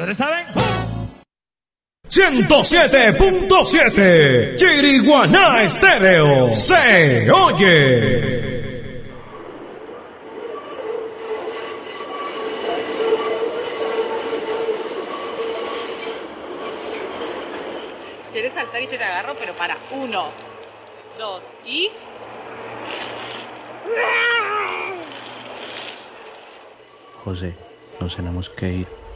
¿Ustedes saben? 107.7 Chiriguaná Estéreo se oye. ¿Quieres saltar y yo te agarro? Pero para 1, 2 y... José, nos tenemos que ir.